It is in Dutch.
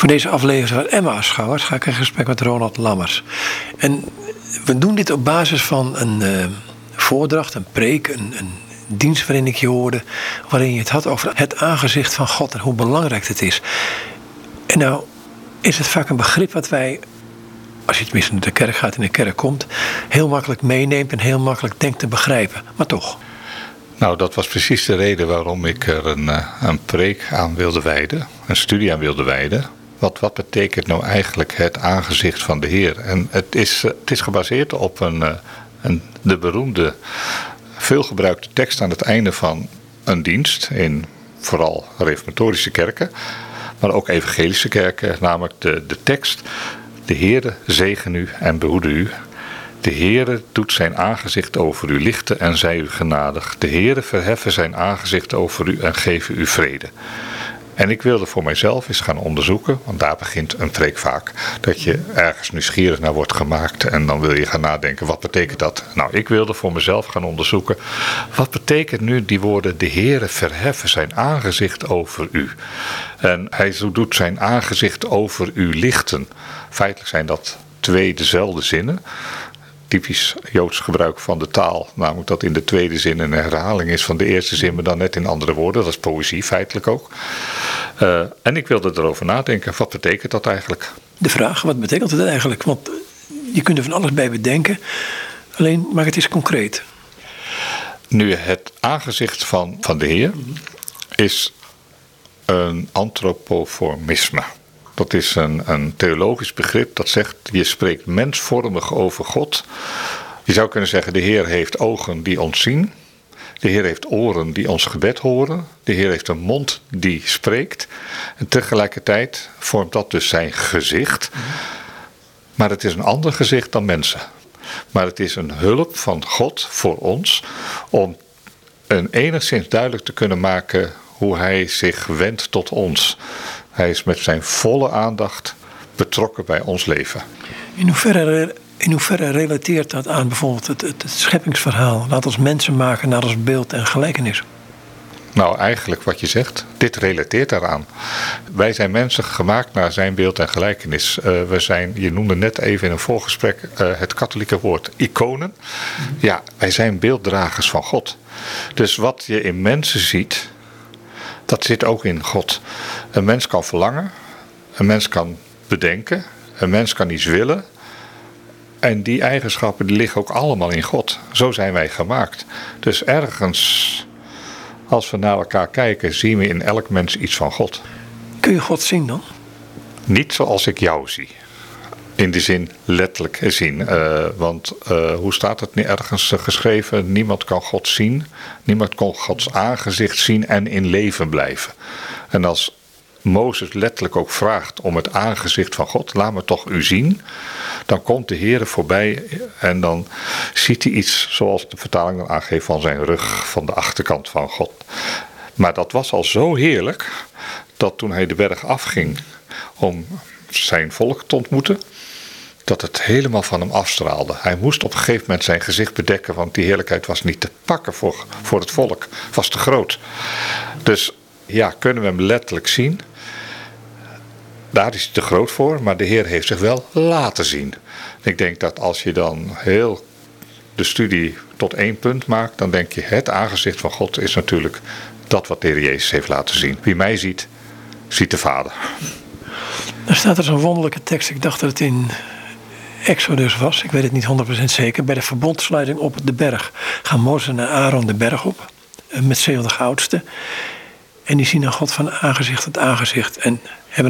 Voor deze aflevering van Emmausgangers ga ik in gesprek met Ronald Lammers. En we doen dit op basis van een voordracht, een preek, een dienst waarin ik je hoorde, waarin je het had over het aangezicht van God en hoe belangrijk het is. En nou is het vaak een begrip wat wij, als je tenminste naar de kerk gaat en in de kerk komt, heel makkelijk meeneemt en heel makkelijk denkt te begrijpen. Maar toch. Nou, dat was precies de reden waarom ik er een preek aan wilde wijden, een studie aan wilde wijden. Wat betekent nou eigenlijk het aangezicht van de Heer? En het is gebaseerd op de beroemde, veelgebruikte tekst aan het einde van een dienst in vooral reformatorische kerken, maar ook evangelische kerken, namelijk de tekst: de Heere zegen u en behoede u. De Heere doet zijn aangezicht over u lichten en zij u genadig. De Heere verheffen zijn aangezicht over u en geven u vrede. En ik wilde voor mijzelf eens gaan onderzoeken, want daar begint een preek vaak, dat je ergens nieuwsgierig naar wordt gemaakt en dan wil je gaan nadenken, wat betekent dat? Nou, ik wilde voor mezelf gaan onderzoeken, wat betekent nu die woorden: de Heere verheffen zijn aangezicht over u. En hij doet zijn aangezicht over u lichten. Feitelijk zijn dat twee dezelfde zinnen. Typisch Joods gebruik van de taal, namelijk dat in de tweede zin een herhaling is van de eerste zin, maar dan net in andere woorden. Dat is poëzie, feitelijk ook. En ik wilde erover nadenken, wat betekent dat eigenlijk? De vraag, wat betekent het eigenlijk? Want je kunt er van alles bij bedenken, alleen maak het eens concreet. Nu, het aangezicht van de Heer is een antropoformisme. Dat is een theologisch begrip dat zegt, je spreekt mensvormig over God. Je zou kunnen zeggen, de Heer heeft ogen die ons zien. De Heer heeft oren die ons gebed horen. De Heer heeft een mond die spreekt. En tegelijkertijd vormt dat dus zijn gezicht. Maar het is een ander gezicht dan mensen. Maar het is een hulp van God voor ons om enigszins duidelijk te kunnen maken hoe hij zich wendt tot ons. Hij is met zijn volle aandacht betrokken bij ons leven. In hoeverre relateert dat aan bijvoorbeeld het scheppingsverhaal? Laat ons mensen maken naar ons beeld en gelijkenis. Nou, eigenlijk wat je zegt, dit relateert daaraan. Wij zijn mensen gemaakt naar zijn beeld en gelijkenis. Je noemde net even in een voorgesprek het katholieke woord iconen. Ja, wij zijn beelddragers van God. Dus wat je in mensen ziet, dat zit ook in God. Een mens kan verlangen, een mens kan bedenken, een mens kan iets willen. En die eigenschappen die liggen ook allemaal in God. Zo zijn wij gemaakt. Dus ergens, als we naar elkaar kijken, zien we in elk mens iets van God. Kun je God zien dan? Niet zoals ik jou zie. In de zin letterlijk zien. Want hoe staat het nu ergens geschreven? Niemand kan God zien. Niemand kan Gods aangezicht zien en in leven blijven. En als Mozes letterlijk ook vraagt om het aangezicht van God, laat me toch u zien. Dan komt de Heere voorbij en dan ziet hij iets, zoals de vertaling dan aangeeft, van zijn rug, van de achterkant van God. Maar dat was al zo heerlijk, dat toen hij de berg afging om zijn volk te ontmoeten, dat het helemaal van hem afstraalde. Hij moest op een gegeven moment zijn gezicht bedekken, want die heerlijkheid was niet te pakken voor het volk. Het was te groot. Dus ja, kunnen we hem letterlijk zien? Daar is hij te groot voor, maar de Heer heeft zich wel laten zien. Ik denk dat als je dan heel de studie tot één punt maakt, dan denk je, het aangezicht van God is natuurlijk dat wat de Heer Jezus heeft laten zien. Wie mij ziet, ziet de Vader. Dan staat er zo'n wonderlijke tekst, ik dacht dat het in Exodus was, ik weet het niet 100% zeker, bij de verbondsluiting op de berg gaan Mozes en Aaron de berg op, met 70 oudsten. En die zien dan God van aangezicht tot aangezicht en hebben